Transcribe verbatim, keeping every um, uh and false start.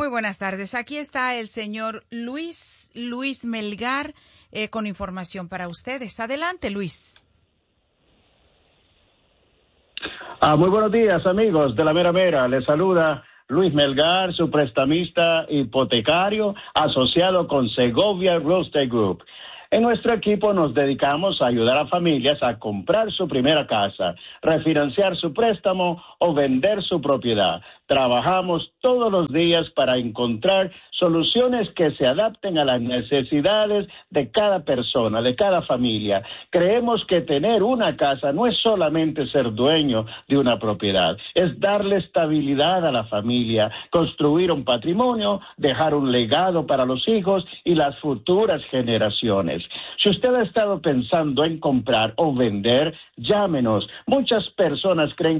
Muy buenas tardes. Aquí está el señor Luis, Luis Melgar, eh, con información para ustedes. Adelante, Luis. Ah, muy buenos días, amigos de la Mera Mera. Les saluda Luis Melgar, su prestamista hipotecario asociado con Segovia Real Estate Group. En nuestro equipo nos dedicamos a ayudar a familias a comprar su primera casa, refinanciar su préstamo o vender su propiedad. Trabajamos todos los días para encontrar soluciones que se adapten a las necesidades de cada persona, de cada familia. Creemos que tener una casa no es solamente ser dueño de una propiedad, es darle estabilidad a la familia, construir un patrimonio, dejar un legado para los hijos y las futuras generaciones. Si usted ha estado pensando en comprar o vender, llámenos. Muchas personas creen